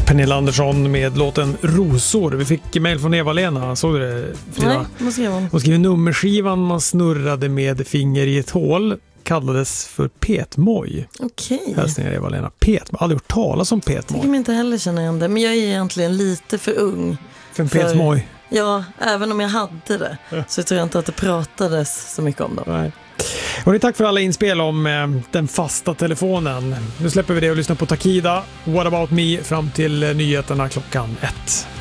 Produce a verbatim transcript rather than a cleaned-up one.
Pernilla Andersson med låten Rosor. Vi fick mejl från Eva-Lena, såg du det, Frida? Nej, vad skrev hon? Hon skrev nummerskivan man snurrade med finger i ett hål kallades för petmoj. Okej. Hälsningar Eva-Lena. Petmoj, aldrig hört talas om petmoj. Jag kan inte heller känna igen det, men jag är egentligen lite för ung. För en petmoj? Ja, även om jag hade det ja. Så tror jag inte att det pratades så mycket om dem. Nej. Och tack för alla inspel om eh, den fasta telefonen. Nu släpper vi det och lyssnar på Takida, What About Me, fram till eh, nyheterna klockan ett.